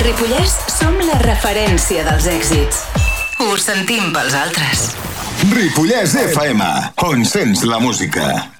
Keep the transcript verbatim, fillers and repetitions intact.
Ripollès som la referència dels èxits. Ho sentim pels altres. Ripollès F M, on sents la música.